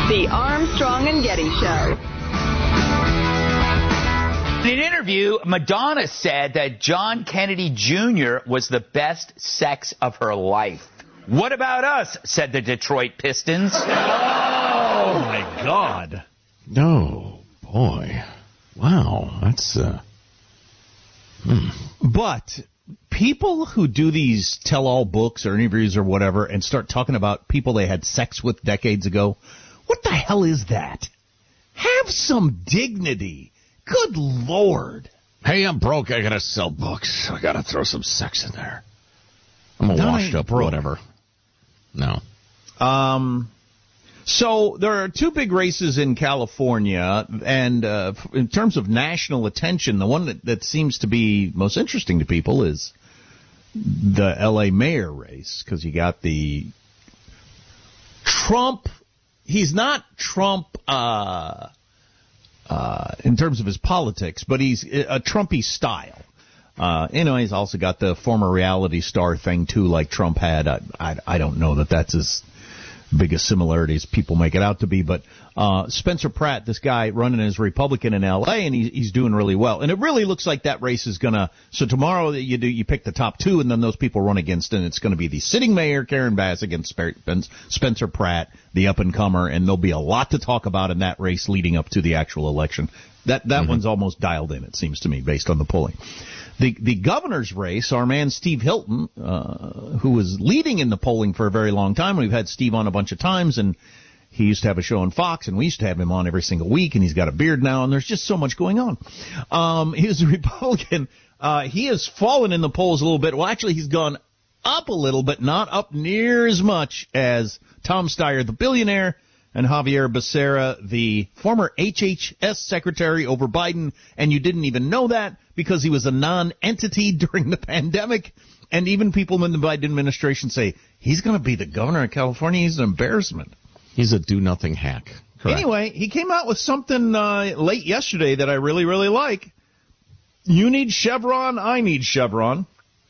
The Armstrong and Getty Show. In an interview, Madonna said that John Kennedy Jr. was the best sex of her life. What about us? Said the Detroit Pistons. Oh, my God. Oh, boy. Wow, that's... But people who do these tell-all books or interviews or whatever and start talking about people they had sex with decades ago, what the hell is that? Have some dignity. Good Lord. Hey, I'm broke. I gotta sell books. I gotta throw some sex in there. I'm a washed up broke. whatever. No. So there are two big races in California, and in terms of national attention, the one that seems to be most interesting to people is the L.A. mayor race, because you got the Trump. He's not Trump in terms of his politics, but he's a Trumpy style. He's also got the former reality star thing, too, like Trump had. I don't know that that's as big a similarity as people make it out to be, but Spencer Pratt, this guy running as Republican in L.A., and he's doing really well. And it really looks like that race is going to, so tomorrow you pick the top two, and then those people run against, and it's going to be the sitting mayor, Karen Bass, against Spencer Pratt, the up-and-comer, and there'll be a lot to talk about in that race leading up to the actual election. That one's almost dialed in, it seems to me, based on the polling. The governor's race, our man Steve Hilton, who was leading in the polling for a very long time. We've had Steve on a bunch of times, and he used to have a show on Fox, and we used to have him on every single week, and he's got a beard now, and there's just so much going on. He's a Republican. He has fallen in the polls a little bit. Well, actually, he's gone up a little, but not up near as much as Tom Steyer, the billionaire, and Javier Becerra, the former HHS secretary over Biden, and you didn't even know that because he was a non-entity during the pandemic. And even people in the Biden administration say, he's going to be the governor of California. He's an embarrassment. He's a do-nothing hack. Correct. Anyway, he came out with something late yesterday that I really, really like. You need Chevron, I need Chevron.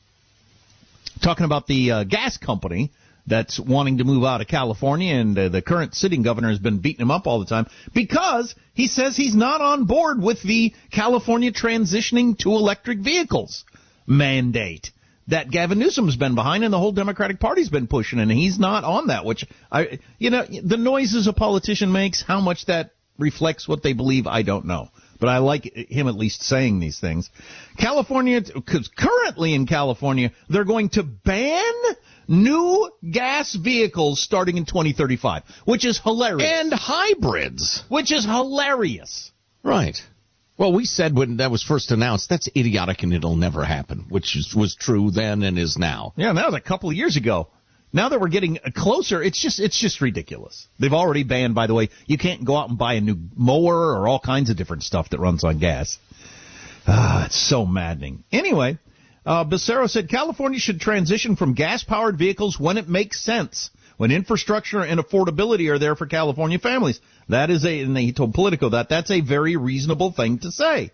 Talking about the gas company that's wanting to move out of California, and the current sitting governor has been beating him up all the time because he says he's not on board with the California transitioning to electric vehicles mandate that Gavin Newsom's been behind and the whole Democratic Party's been pushing, and he's not on that, which, the noises a politician makes, how much that reflects what they believe, I don't know. But I like him at least saying these things. California, because currently in California, they're going to ban new gas vehicles starting in 2035, which is hilarious. And hybrids. Which is hilarious. Right. Well, we said when that was first announced, that's idiotic and it'll never happen, which was true then and is now. Yeah, that was a couple of years ago. Now that we're getting closer, it's just ridiculous. They've already banned, by the way, you can't go out and buy a new mower or all kinds of different stuff that runs on gas. It's so maddening. Anyway, Becerra said California should transition from gas-powered vehicles when it makes sense, when infrastructure and affordability are there for California families. That is and he told Politico that's a very reasonable thing to say.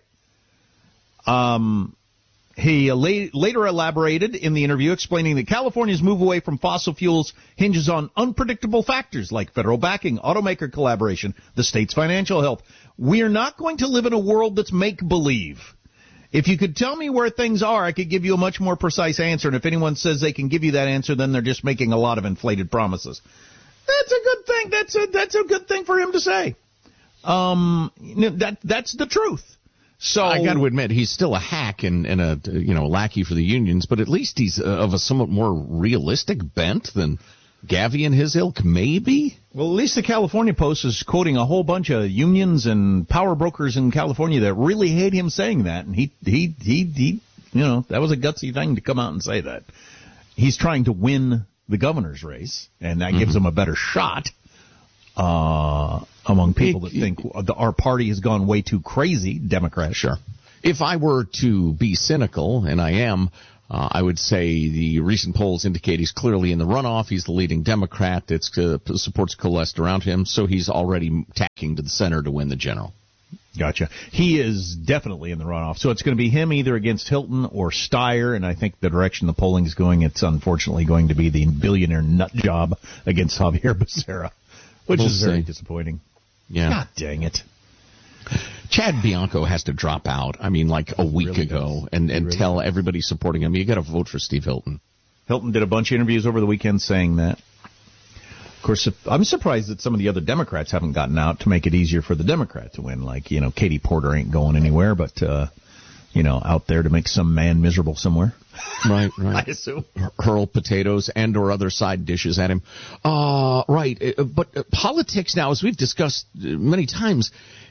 He later elaborated in the interview, explaining that California's move away from fossil fuels hinges on unpredictable factors like federal backing, automaker collaboration, the state's financial health. We are not going to live in a world that's make-believe. If you could tell me where things are, I could give you a much more precise answer, and if anyone says they can give you that answer, then they're just making a lot of inflated promises. That's a good thing. That's a good thing for him to say. That's the truth. So I got to admit, he's still a hack and a lackey for the unions, but at least he's of a somewhat more realistic bent than Gavi and his ilk, maybe? Well, at least the California Post is quoting a whole bunch of unions and power brokers in California that really hate him saying that, and he that was a gutsy thing to come out and say that. He's trying to win the governor's race, and that gives him a better shot among people that think our party has gone way too crazy, Democrats. Sure. If I were to be cynical, and I am, I would say the recent polls indicate he's clearly in the runoff. He's the leading Democrat. Supports coalesced around him, so he's already tacking to the center to win the general. Gotcha. He is definitely in the runoff. So it's going to be him either against Hilton or Steyer, and I think the direction the polling is going, it's unfortunately going to be the billionaire nut job against Javier Becerra. Which We'll is very see. disappointing. Yeah. God dang it. Chad Bianco has to drop out, I mean, like a week ago, and tell everybody supporting him, you got to vote for Steve Hilton. Hilton did a bunch of interviews over the weekend saying that. Of course, I'm surprised that some of the other Democrats haven't gotten out to make it easier for the Democrat to win. Like, Katie Porter ain't going anywhere, but, out there to make some man miserable somewhere. Right. I assume. Hurl potatoes and or other side dishes at him. Right. But politics now, as we've discussed many times,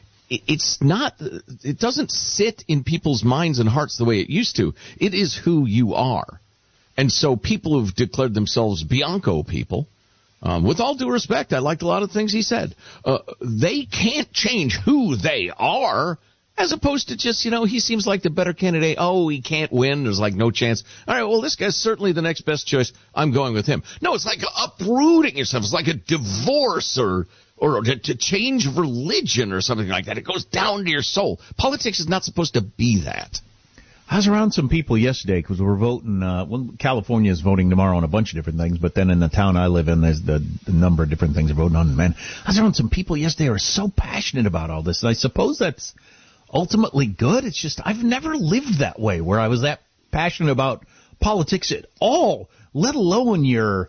it doesn't sit in people's minds and hearts the way it used to. It is who you are. And so people who've declared themselves Bianco people, with all due respect, I liked a lot of things he said. They can't change who they are, as opposed to just, he seems like the better candidate. Oh, he can't win. There's like no chance. All right, well, this guy's certainly the next best choice. I'm going with him. No, it's like uprooting yourself. It's like a divorce or to change religion or something like that. It goes down to your soul. Politics is not supposed to be that. I was around some people yesterday because we're voting. California is voting tomorrow on a bunch of different things, but then in the town I live in, there's the number of different things they're voting on. Man, I was around some people yesterday who are so passionate about all this, and I suppose that's ultimately good. It's just I've never lived that way where I was that passionate about politics at all, let alone your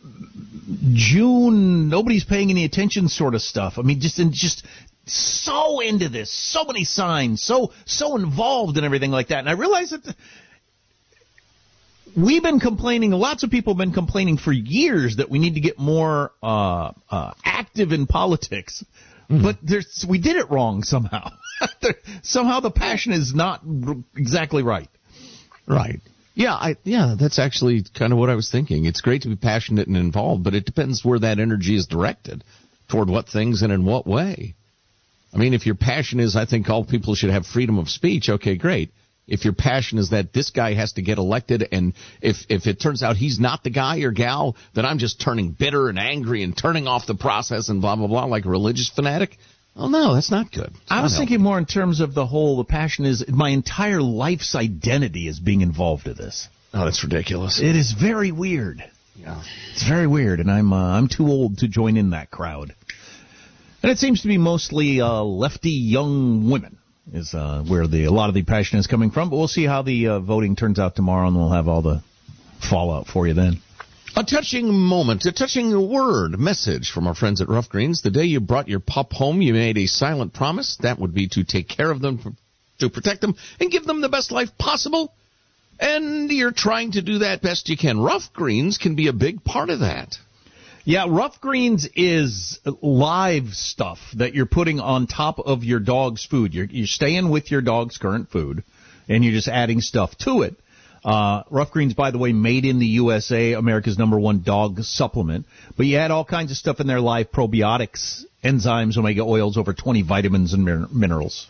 June, nobody's paying any attention sort of stuff. I mean, just so into this, so many signs, so involved in everything like that. And I realize that we've been complaining, lots of people have been complaining for years that we need to get more active in politics. Mm-hmm. But we did it wrong somehow. Somehow the passion is not exactly right. Right. Yeah, that's actually kind of what I was thinking. It's great to be passionate and involved, but it depends where that energy is directed, toward what things and in what way. I mean, if your passion is, I think all people should have freedom of speech, okay, great. If your passion is that this guy has to get elected, and if it turns out he's not the guy or gal, then I'm just turning bitter and angry and turning off the process and blah, blah, blah, like a religious fanatic. Oh, no, that's not good. I was thinking more in terms of the passion is my entire life's identity is being involved in this. Oh, that's ridiculous. It is very weird. Yeah. It's very weird, and I'm too old to join in that crowd. And it seems to be mostly lefty young women is where a lot of the passion is coming from. But we'll see how the voting turns out tomorrow, and we'll have all the fallout for you then. A touching moment, a touching word, message from our friends at Rough Greens. The day you brought your pup home, you made a silent promise. That would be to take care of them, to protect them, and give them the best life possible. And you're trying to do that best you can. Rough Greens can be a big part of that. Yeah, Rough Greens is live stuff that you're putting on top of your dog's food. You're staying with your dog's current food, and you're just adding stuff to it. Rough Greens, by the way, made in the USA, America's #1 dog supplement. But you add all kinds of stuff in there, live probiotics, enzymes, omega oils, over 20 vitamins and minerals.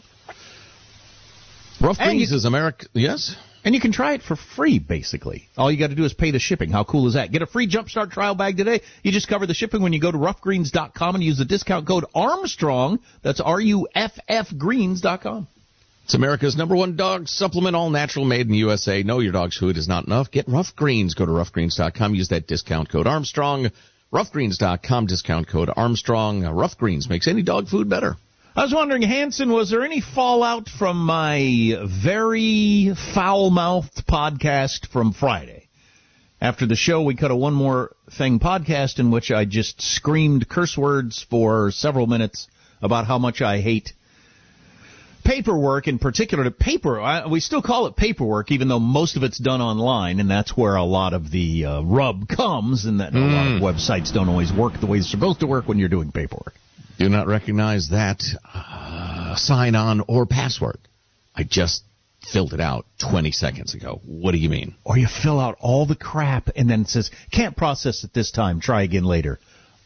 Rough Greens is America, yes? And you can try it for free, basically. All you got to do is pay the shipping. How cool is that? Get a free Jumpstart trial bag today. You just cover the shipping when you go to roughgreens.com and use the discount code Armstrong. That's RUFF Greens.com. It's America's #1 dog supplement, all natural, made in the USA. Know your dog's food is not enough. Get Rough Greens. Go to roughgreens.com. Use that discount code Armstrong. Roughgreens.com, discount code Armstrong. Rough Greens makes any dog food better. I was wondering, Hanson, was there any fallout from my very foul-mouthed podcast from Friday? After the show, we cut a One More Thing podcast in which I just screamed curse words for several minutes about how much I hate paperwork, in particular paper. We still call it paperwork, even though most of it's done online, and that's where a lot of the rub comes, and that a lot of websites don't always work the way they're supposed to work when you're doing paperwork. Do not recognize that sign-on or password. I just filled it out 20 seconds ago. What do you mean? Or you fill out all the crap, and then it says, can't process it this time, try again later.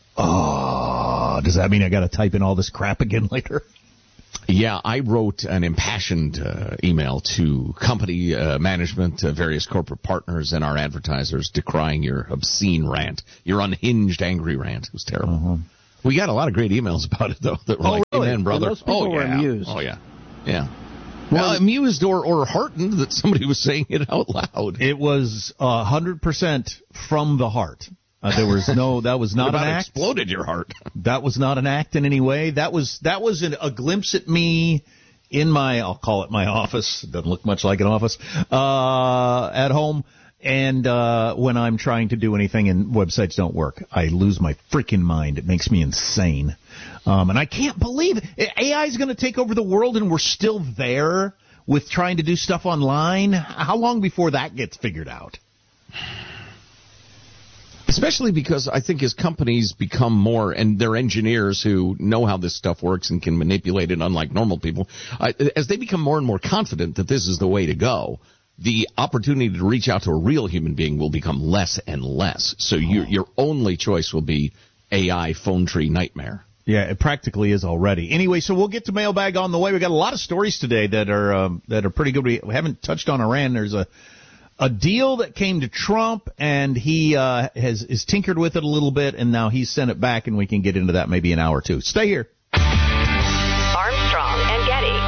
Oh, does that mean I got to type in all this crap again later? Yeah, I wrote an impassioned email to company management, various corporate partners, and our advertisers decrying your obscene rant, your unhinged, angry rant. It was terrible. Uh-huh. We got a lot of great emails about it, though, that were like, really? amen, brother. Well, those people were amused. Oh, yeah. Yeah. Well, amused or heartened that somebody was saying it out loud. It was 100% from the heart. That was not an act. Exploded your heart. That was not an act in any way. That was a glimpse at me in I'll call it my office. It doesn't look much like an office, at home. And when I'm trying to do anything and websites don't work, I lose my freaking mind. It makes me insane. And I can't believe it. AI is going to take over the world, and we're still there with trying to do stuff online. How long before that gets figured out? Especially because I think as companies become more, and they're engineers who know how this stuff works and can manipulate it unlike normal people, as they become more and more confident that this is the way to go, the opportunity to reach out to a real human being will become less and less. So your only choice will be AI phone tree nightmare. Yeah, it practically is already. Anyway, so we'll get to mailbag on the way. We got a lot of stories today that are pretty good. We haven't touched on Iran. There's a deal that came to Trump, and he has tinkered with it a little bit, and now he's sent it back, and we can get into that maybe an hour or two. Stay here. Armstrong and Getty.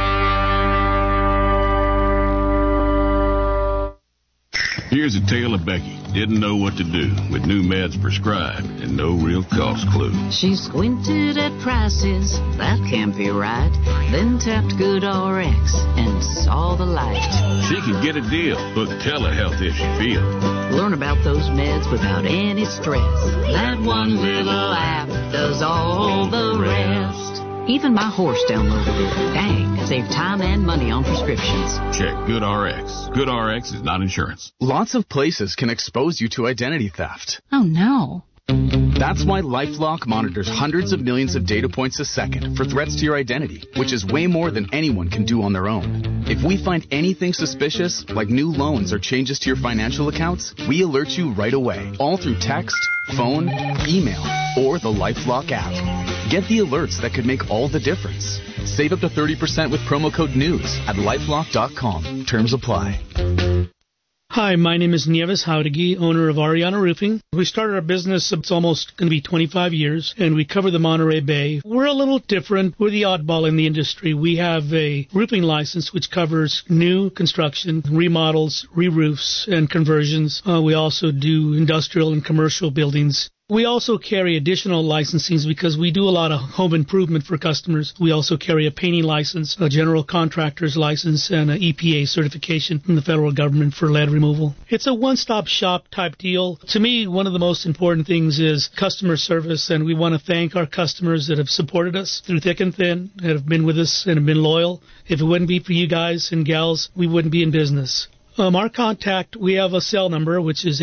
Here's a tale of Becky. Didn't know what to do with new meds prescribed and no real cost clue. She squinted at prices, that can't be right. Then tapped GoodRx and saw the light. She could get a deal, book telehealth if she feels. Learn about those meds without any stress. That one little app does all the rest. Even my horse downloaded it. Dang, saved time and money on prescriptions. Check GoodRx. GoodRx is not insurance. Lots of places can expose you to identity theft. Oh, no. That's why LifeLock monitors hundreds of millions of data points a second for threats to your identity, which is way more than anyone can do on their own. If we find anything suspicious, like new loans or changes to your financial accounts, we alert you right away, all through text, phone, email, or the LifeLock app. Get the alerts that could make all the difference. Save up to 30% with promo code NEWS at LifeLock.com. Terms apply. Hi, my name is Nieves Jauregui, owner of Ariana Roofing. We started our business, it's almost going to be 25 years, and we cover the Monterey Bay. We're a little different. We're the oddball in the industry. We have a roofing license which covers new construction, remodels, re-roofs, and conversions. We also do industrial and commercial buildings. We also carry additional licensings because we do a lot of home improvement for customers. We also carry a painting license, a general contractor's license, and an EPA certification from the federal government for lead removal. It's a one-stop shop type deal. To me, one of the most important things is customer service, and we want to thank our customers that have supported us through thick and thin, that have been with us and have been loyal. If it wouldn't be for you guys and gals, we wouldn't be in business. Our contact, we have a cell number, which is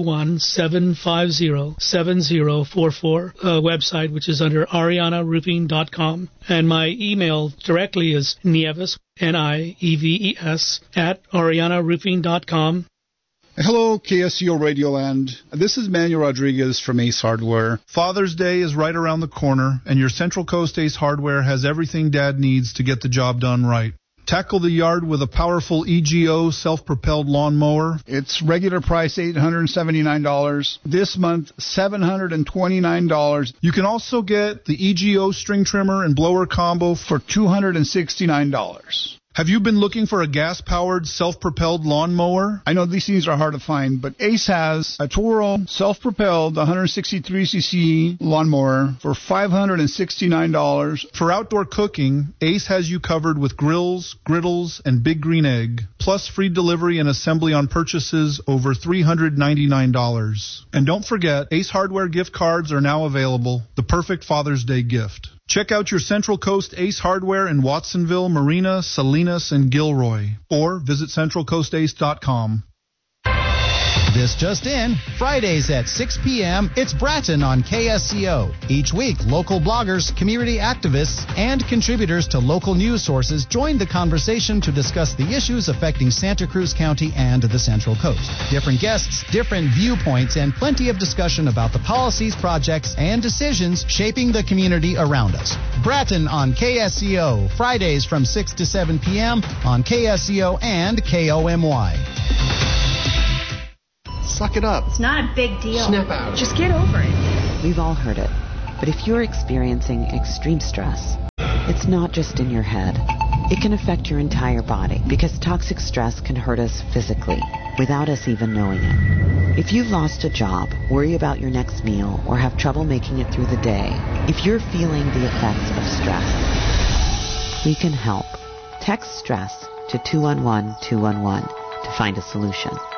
831-750-7044, website, which is under arianaroofing.com. And my email directly is Nieves, Nieves, at arianaroofing.com. Hello, KSCO Radioland. This is Manuel Rodriguez from Ace Hardware. Father's Day is right around the corner, and your Central Coast Ace Hardware has everything Dad needs to get the job done right. Tackle the yard with a powerful EGO self-propelled lawnmower. It's regular price $879. This month, $729. You can also get the EGO string trimmer and blower combo for $269. Have you been looking for a gas-powered, self-propelled lawnmower? I know these things are hard to find, but Ace has a Toro self-propelled 163cc lawnmower for $569. For outdoor cooking, Ace has you covered with grills, griddles, and Big Green Egg, plus free delivery and assembly on purchases over $399. And don't forget, Ace Hardware gift cards are now available, the perfect Father's Day gift. Check out your Central Coast Ace Hardware in Watsonville, Marina, Salinas, and Gilroy, or visit centralcoastace.com. This just in, Fridays at 6 p.m., it's Bratton on KSCO. Each week, local bloggers, community activists, and contributors to local news sources join the conversation to discuss the issues affecting Santa Cruz County and the Central Coast. Different guests, different viewpoints, and plenty of discussion about the policies, projects, and decisions shaping the community around us. Bratton on KSCO, Fridays from 6 to 7 p.m. on KSCO and KOMY. Suck it up. It's not a big deal. Snap out. Just get over it. We've all heard it. But if you're experiencing extreme stress, it's not just in your head. It can affect your entire body because toxic stress can hurt us physically without us even knowing it. If you've lost a job, worry about your next meal, or have trouble making it through the day, if you're feeling the effects of stress, we can help. Text STRESS to 211-211 to find a solution.